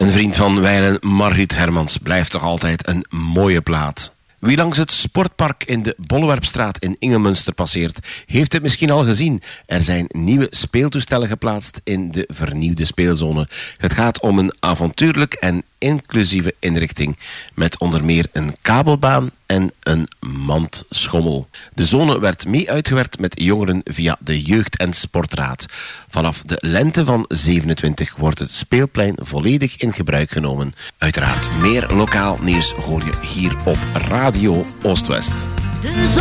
Een vriend van wijlen, Margriet Hermans, blijft toch altijd een mooie plaat. Wie langs het sportpark in de Bolwerpstraat in Ingelmunster passeert, heeft het misschien al gezien. Er zijn nieuwe speeltoestellen geplaatst in de vernieuwde speelzone. Het gaat om een avontuurlijk en inclusieve inrichting, met onder meer een kabelbaan en een mandschommel. De zone werd mee uitgewerkt met jongeren via de Jeugd- en Sportraad. Vanaf de lente van 27 wordt het speelplein volledig in gebruik genomen. Uiteraard meer lokaal nieuws hoor je hier op Radio Oost-West.